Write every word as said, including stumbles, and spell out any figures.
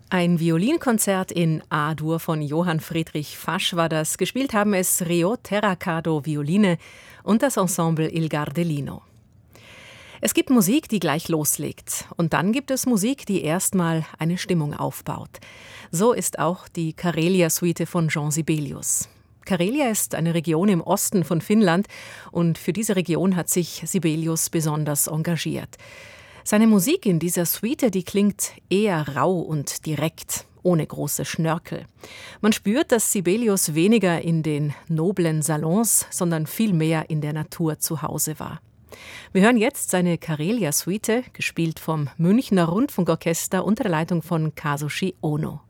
Ein Violinkonzert in A-Dur von Johann Friedrich Fasch war das. Gespielt haben es Rio Terracado Violine und das Ensemble Il Gardellino. Es gibt Musik, die gleich loslegt. Und dann gibt es Musik, die erstmal eine Stimmung aufbaut. So ist auch die Karelia-Suite von Jean Sibelius. Karelia ist eine Region im Osten von Finnland und für diese Region hat sich Sibelius besonders engagiert. Seine Musik in dieser Suite, die klingt eher rau und direkt, ohne große Schnörkel. Man spürt, dass Sibelius weniger in den noblen Salons, sondern viel mehr in der Natur zu Hause war. Wir hören jetzt seine Karelia-Suite, gespielt vom Münchner Rundfunkorchester unter der Leitung von Kazushi Ono.